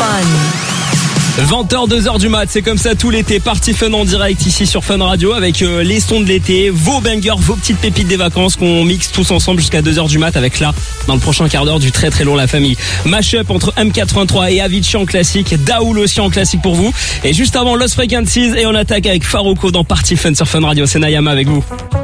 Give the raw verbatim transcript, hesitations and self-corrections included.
Fun. vingt heures, deux heures du mat, c'est comme ça tout l'été. Party Fun en direct ici sur Fun Radio avec euh, les sons de l'été, vos bangers, vos petites pépites des vacances qu'on mixe tous ensemble jusqu'à deux heures du mat avec là, dans le prochain quart d'heure du très très long La Famille. Mashup entre M quatre-vingt-trois et Avicii en classique, Daoul aussi en classique pour vous. Et juste avant Lost Frequencies et on attaque avec Farouko dans Party Fun sur Fun Radio. C'est Nayama avec vous.